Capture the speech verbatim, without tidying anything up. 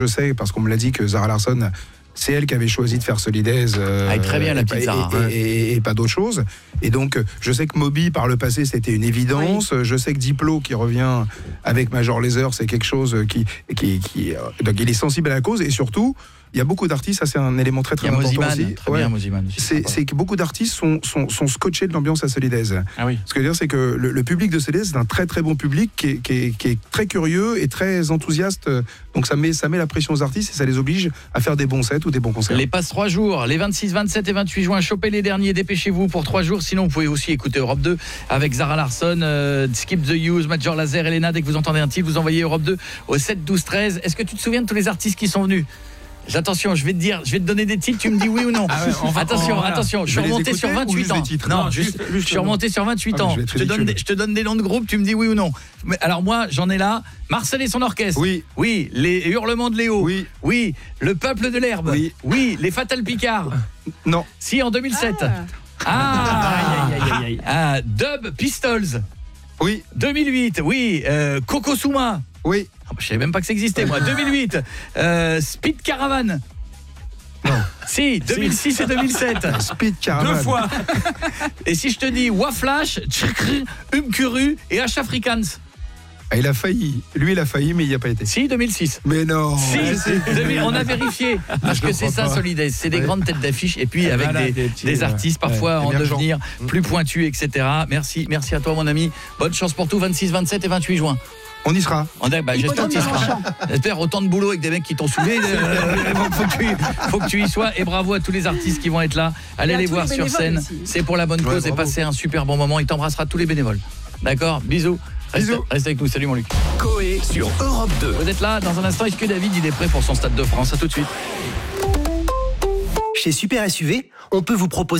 Je sais, parce qu'on me l'a dit, que Zara Larsson, c'est elle qui avait choisi de faire Solidaise. Euh, ah, très bien la petite et, Zara. Et, et, et, et pas d'autre chose. Et donc, je sais que Moby, par le passé, c'était une évidence. Oui. Je sais que Diplo, qui revient avec Major Lazer, c'est quelque chose qui... qui, qui donc, il est sensible à la cause. Et surtout, il y a beaucoup d'artistes, ça c'est un élément très très important Moziman, aussi. Très ouais. bien, Moziman aussi. C'est, c'est que beaucoup d'artistes sont, sont, sont scotchés de l'ambiance à Solidaise. Ah oui. Ce que je veux dire, c'est que le, le public de Solidaise, c'est un très très bon public qui est, qui, est, qui est très curieux et très enthousiaste. Donc ça met, ça met la pression aux artistes et ça les oblige à faire des bons sets ou des bons concerts. Les passes trois jours, les vingt-six, vingt-sept et vingt-huit juin, chopez les derniers, dépêchez-vous pour trois jours. Sinon, vous pouvez aussi écouter Europe deux avec Zara Larsson, euh, Skip the Use, Major Lazer, Elena. Dès que vous entendez un titre, vous envoyez Europe deux au sept douze treize. Est-ce que tu te souviens de tous les artistes qui sont venus ? Attention, je vais te dire, je vais te donner des titres, tu me dis oui ou non. Ah ouais, va, attention, voilà. attention, je suis remonté sur vingt-huit ans. Non, non, juste, juste je suis remonté sur vingt-huit ah, ans. Je, je, te donne des, je te donne des noms de groupes, tu me dis oui ou non. Mais alors moi, j'en ai là. Marcel et son orchestre. Oui. Oui, les hurlements de Léo. Oui. Oui, le peuple de l'herbe. Oui. Oui, les Fatal Picard. Non. Si, en deux mille sept. Ah. Ah, aïe, aïe, aïe, aïe. Ah, Dub Pistols. Oui. deux mille huit, oui, euh, Coco Souma. Oui. Oh, je savais même pas que ça existait moi. deux mille huit, euh, Speed Caravan. Non. Si, deux mille six et deux mille sept. Speed Caravan. Deux fois. Et si je te dis Waflash, Tchikri, Umkuru et H Africans. Ah, il a failli. Lui, il a failli, mais il n'y a pas été. Si, deux mille six. Mais non. Si, deux mille, on a vérifié. Parce que c'est ça, Solidaise. C'est des ouais. grandes têtes d'affiche. Et puis, avec voilà, des, des, petits, des artistes, ouais. parfois ouais. en émergent. Devenir plus pointus, et cetera. Merci, merci à toi, mon ami. Bonne chance pour tout, vingt-six, vingt-sept et vingt-huit juin. On y sera. On a, bah, j'espère que tu y seras. J'espère autant de boulot avec des mecs qui t'ont saoulé. Euh, faut, que tu, faut que tu y sois. Et bravo à tous les artistes qui vont être là. Allez les voir sur scène. Aussi. C'est pour la bonne cause ouais, et passer un super bon moment. Il t'embrassera tous les bénévoles. D'accord ? Bisous. Reste, Bisous. Reste avec nous. Salut mon Luc. Coé sur Europe deux. Vous êtes là dans un instant. Est-ce que David il est prêt pour son Stade de France ? À tout de suite. Chez Super S U V, on peut vous proposer